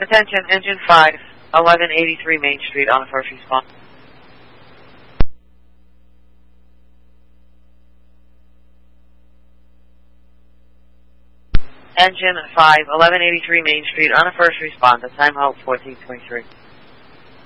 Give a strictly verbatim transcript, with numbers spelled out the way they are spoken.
Attention, Engine five, eleven eighty-three Main Street on a first response. Engine five, eleven eighty-three Main Street on a first responder. Time hold fourteen twenty-three.